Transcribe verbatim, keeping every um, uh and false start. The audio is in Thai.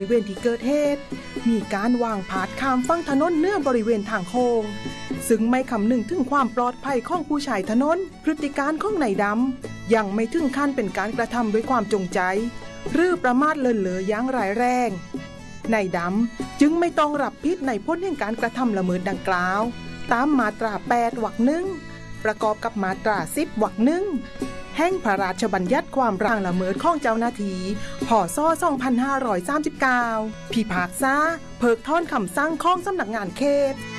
บริเวณที่เกิดเหตุมีการวางผาดข้ามฝั่งถนนเนื่อบริเวณทางโค้งซึ่งไม่คำนึงถึงความปลอดภัยของผู้ใช้ถนนพฤติการของนายดำยังไม่ถึงขั้นเป็นการกระทำด้วยความจงใจหรือประมาทเลินเล่ออย่างร้ายแรงนายดำจึงไม่ต้องรับผิดในพ้นแห่งการกระทำละเมิดดังกล่าวตามมาตราแปดวรรคหนึ่งประกอบกับมาตราสิบวรรคหนึ่งแห่งพระราชบัญญัติความร่างละเมิดของเจ้าหน้าที่พ.ศ. สองพันห้าร้อยสามสิบเก้าพิพากษาเพิกถอนคำสั่งของสำนักงานเขต